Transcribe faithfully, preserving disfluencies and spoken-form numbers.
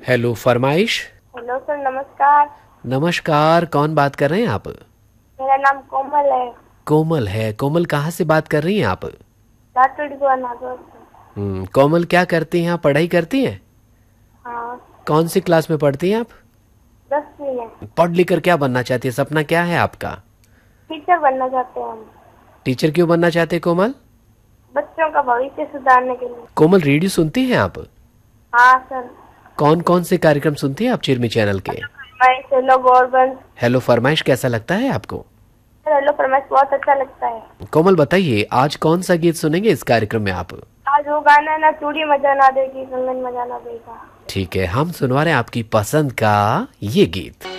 Hello फरमाइश। Hello sir, नमस्कार। नमस्कार, कौन बात कर रहे हैं आप? मेरा नाम कोमल है। कोमल है। कोमल कहाँ से बात कर रही हैं आप? लाटूड़ी को नागौर से। हम्म, कोमल क्या करती हैं आप? पढ़ाई करती हैं? हाँ। कौन सी क्लास में पढ़ती हैं आप? दसवीं में। पढ़ लिख कर क्या बनना चाहती है? सपना क्या है आपका? टीचर बनना चाहते हैं हम। टीचर क्यों बनना चाहते हैं कोमल? बच्चों का भविष्य सुधारने के लिए। कोमल रेडियो सुनती हैं आप? हाँ सर। कौन कौन से कार्यक्रम सुनती हैं आप चिरमी चैनल के? फरमाइश, हेलो गौरबंश। हेलो फरमाइश कैसा लगता है आपको? सर हेलो फरमाइश बहुत अच्छा लगता है। कोमल बताइए, आज कौन सा गीत सुनेंगे इस कार्यक्रम में आप? आज वो गाना है ना, चूड़ी मजा ना देगी कंगन मजा ना देगा। ठीक है, हम सुनवा रहे हैं आपकी पसंद का ये गीत।